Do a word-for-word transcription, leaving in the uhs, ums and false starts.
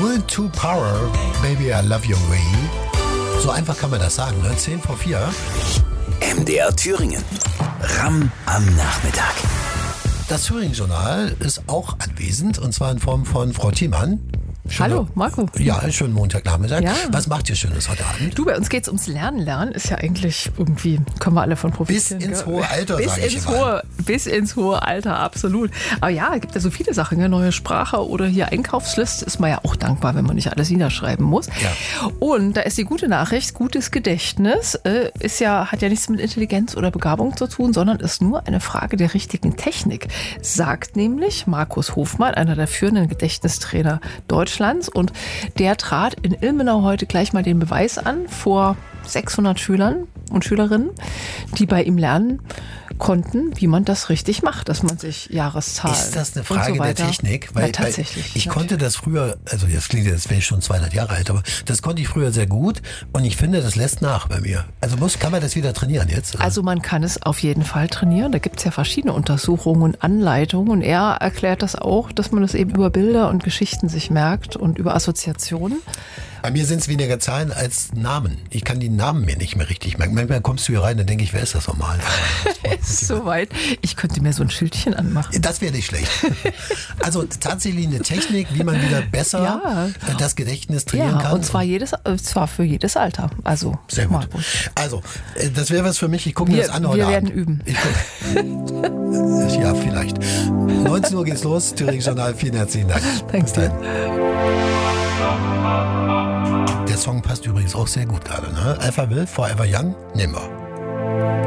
Will to Power, Baby I Love Your Way. So einfach kann man das sagen, ne? zehn vor vier. M D R Thüringen. Ram am Nachmittag. Das Thüringen-Journal ist auch anwesend, und zwar in Form von Frau Thiemann. Schöne, Hallo, Marco. Ja, schönen Montagnachmittag. Ja. Was macht ihr Schönes heute Abend? Du, bei uns geht's ums Lernen. Lernen ist ja eigentlich irgendwie, können wir alle von Bis profitieren. ins gell? hohe Alter, bis sag ich ins mal. hohe, Bis ins hohe Alter, absolut. Aber ja, es gibt ja so viele Sachen, ne? Neue Sprache oder hier Einkaufsliste, ist man ja auch dankbar, wenn man nicht alles niederschreiben muss. Ja. Und da ist die gute Nachricht, gutes Gedächtnis äh, ist ja, hat ja nichts mit Intelligenz oder Begabung zu tun, sondern ist nur eine Frage der richtigen Technik, sagt nämlich Markus Hofmann, einer der führenden Gedächtnistrainer Deutschlands, und der trat in Ilmenau heute gleich mal den Beweis an vor sechshundert Schülern und Schülerinnen, die bei ihm lernen konnten, wie man das richtig macht, dass man sich Jahreszahlen Ist das eine und Frage so der weiter. Technik? Ja, tatsächlich. Weil ich natürlich. konnte das früher, also jetzt klingt jetzt, wäre ich schon zweihundert Jahre alt, aber das konnte ich früher sehr gut, und ich finde, das lässt nach bei mir. Also muss, kann man das wieder trainieren jetzt? Also man kann es auf jeden Fall trainieren. Da gibt es ja verschiedene Untersuchungen und Anleitungen. Und er erklärt das auch, dass man das eben über Bilder und Geschichten sich merkt und über Assoziationen. Bei mir sind es weniger Zahlen als Namen. Ich kann die Namen mir nicht mehr richtig merken. Manchmal kommst du hier rein, dann denke ich, wer ist das nochmal? Ist soweit. Ich könnte mir so ein Schildchen anmachen. Das wäre nicht schlecht. Also tatsächlich eine Technik, wie man wieder besser Ja. das Gedächtnis trainieren Ja, kann. und zwar jedes, äh, zwar für jedes Alter. Also Sehr gut. Markus. Also, äh, das wäre was für mich. Ich gucke mir Wir- das an heute wir werden Abend. üben. Ich guck, ja, vielleicht. neunzehn Uhr geht's los. Thüringen Journal. Vielen herzlichen Dank. Danke Bis dann. Der Song passt übrigens auch sehr gut gerade. Ne? Alpha Will, Forever Young, nehmen wir.